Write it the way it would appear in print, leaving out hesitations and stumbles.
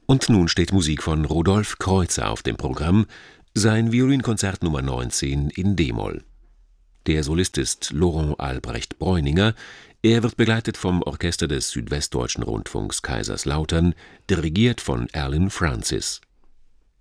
Und nun steht Musik von Rudolf Kreutzer auf dem Programm, sein Violinkonzert Nr. 19 in d-Moll. Der Solist ist Laurent Albrecht Breuninger. Er wird begleitet vom Orchester des Südwestdeutschen Rundfunks Kaiserslautern, dirigiert von Alan Francis